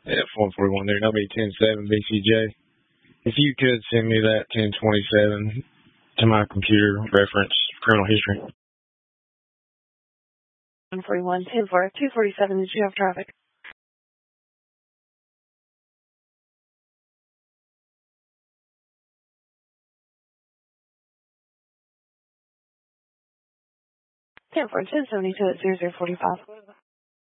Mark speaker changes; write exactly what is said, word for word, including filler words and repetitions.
Speaker 1: F one forty-one there, that'll be ten seven B C J. If you could send me that ten twenty-seven to my computer reference criminal history.
Speaker 2: one forty-one, ten four, two forty-seven, did you have traffic? ten four, ten seventy-two at zero zero forty-five.